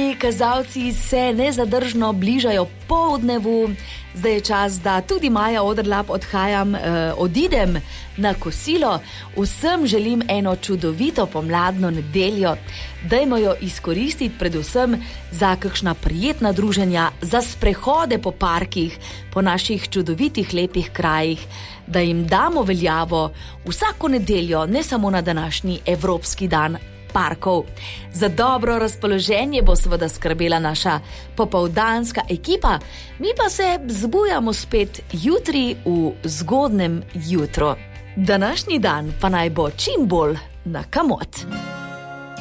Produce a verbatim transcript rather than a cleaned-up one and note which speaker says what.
Speaker 1: Dragi kazalci se nezadržno bližajo poldnevu, zdaj je čas, da tudi Maja Odrlap odhajam, eh, odidem na kosilo. Vsem želim eno čudovito pomladno nedeljo, dajmo jo izkoristiti predvsem za kakšna prijetna druženja, za sprehode po parkih, po naših čudovitih lepih krajih, da jim damo veljavo vsako nedeljo, ne samo na današnji Evropski dan parkov. Za dobro razpoloženje bo seveda skrbela naša popoldanska ekipa, mi pa se zbujamo spet jutri v zgodnem jutru. Današnji dan pa naj bo čim bolj na kamot.